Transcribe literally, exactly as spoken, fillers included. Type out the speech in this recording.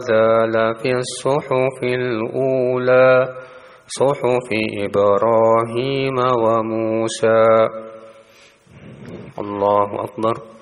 هذا لفي الصحف الأولى صحف إبراهيم وموسى. الله أكبر.